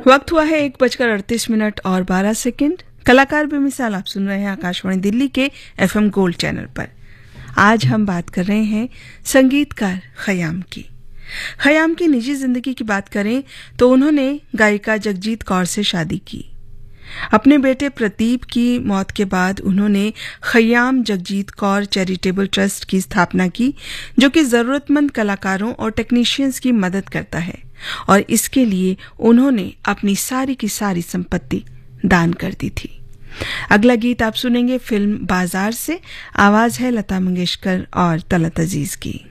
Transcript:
वक्त हुआ है 1:38 और 12 सेकंड। कलाकार बेमिसाल आप सुन रहे हैं आकाशवाणी दिल्ली के FM गोल्ड चैनल पर। आज हम बात कर रहे हैं संगीतकार खयाम की। खयाम की निजी जिंदगी की बात करें तो उन्होंने गायिका जगजीत कौर से शादी की। अपने बेटे प्रदीप की मौत के बाद उन्होंने खयाम जगजीत कौर चैरिटेबल ट्रस्ट की स्थापना की, जो कि जरूरतमंद कलाकारों और टेक्नीशियंस की मदद करता है, और इसके लिए उन्होंने अपनी सारी की सारी संपत्ति दान कर दी थी। अगला गीत आप सुनेंगे फिल्म बाजार से। आवाज है लता मंगेशकर और तलत अजीज की।